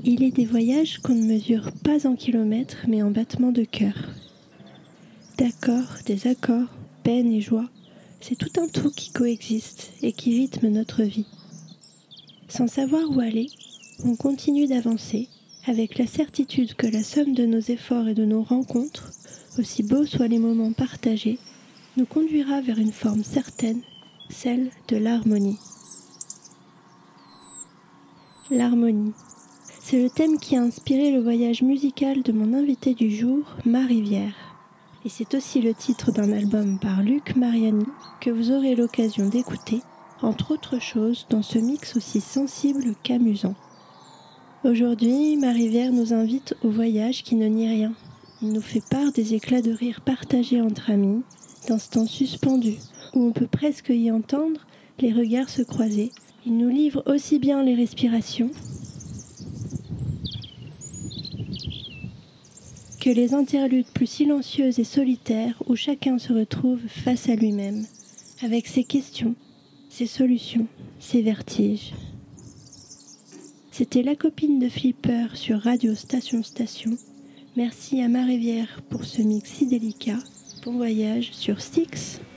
Il est des voyages qu'on ne mesure pas en kilomètres mais en battements de cœur. D'accords, désaccords, peine et joie, c'est tout un tout qui coexiste et qui rythme notre vie. Sans savoir où aller, on continue d'avancer avec la certitude que la somme de nos efforts et de nos rencontres, aussi beaux soient les moments partagés, nous conduira vers une forme certaine, celle de l'harmonie. L'harmonie. C'est le thème qui a inspiré le voyage musical de mon invité du jour, Marivière. Et c'est aussi le titre d'un album par Luc Mariani que vous aurez l'occasion d'écouter, entre autres choses, dans ce mix aussi sensible qu'amusant. Aujourd'hui, Marivière nous invite au voyage qui ne nie rien. Il nous fait part des éclats de rire partagés entre amis, d'instants suspendus, où on peut presque y entendre les regards se croiser. Il nous livre aussi bien les respirations que les interludes plus silencieuses et solitaires où chacun se retrouve face à lui-même, avec ses questions, ses solutions, ses vertiges. C'était La Copine de Flipper sur Radio Station Station. Merci à Marivière pour ce mix si délicat. Bon voyage sur Styx.